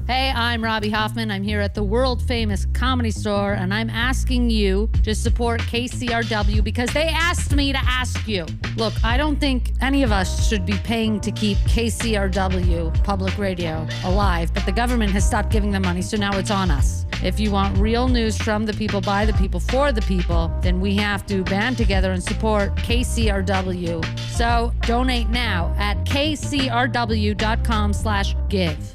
Hey, I'm Robbie Hoffman. I'm here at the world-famous Comedy Store, and I'm asking you to support KCRW because they asked me to ask you. Look, I don't think any of us should be paying to keep KCRW, public radio, alive, but the government has stopped giving them money, so now it's on us. If you want real news from the people, by the people, for the people, then we have to band together and support KCRW. So donate now at kcrw.com/give.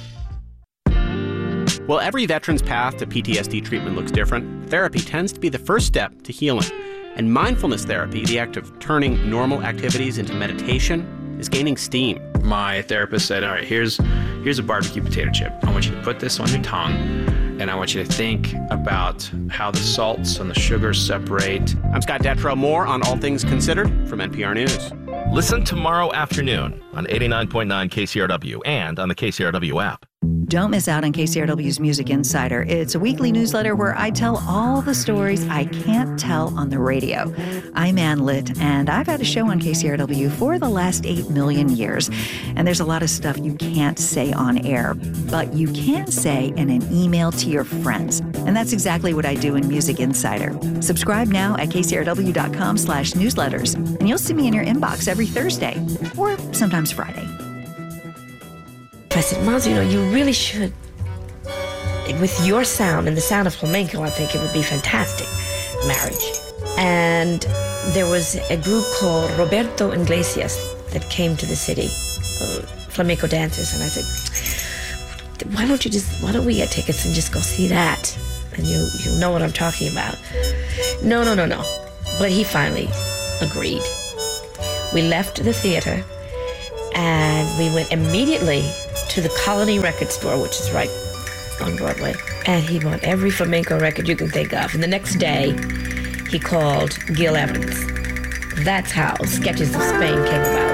While every veteran's path to PTSD treatment looks different, therapy tends to be the first step to healing. And mindfulness therapy, the act of turning normal activities into meditation, is gaining steam. My therapist said, all right, here's a barbecue potato chip. I want you to put this on your tongue, and I want you to think about how the salts and the sugars separate. I'm Scott Detrow. More on All Things Considered from NPR News. Listen tomorrow afternoon on 89.9 KCRW and on the KCRW app. Don't miss out on KCRW's Music Insider. It's a weekly newsletter where I tell all the stories I can't tell on the radio. I'm Ann Litt, and I've had a show on KCRW for the last 8 million years. And there's a lot of stuff you can't say on air, but you can say in an email to your friends. And that's exactly what I do in Music Insider. Subscribe now at kcrw.com/newsletters, and you'll see me in your inbox every Thursday, or sometimes Friday. I said, Maz, you really should. With your sound and the sound of flamenco, I think it would be fantastic marriage. And there was a group called Roberto Iglesias that came to the city, flamenco dancers. And I said, why don't we get tickets and just go see that? And you'll know what I'm talking about. No. But he finally agreed. We left the theater and we went immediately to the Colony Record Store, which is right on Broadway. And he bought every flamenco record you can think of. And the next day, he called Gil Evans. That's how Sketches of Spain came about.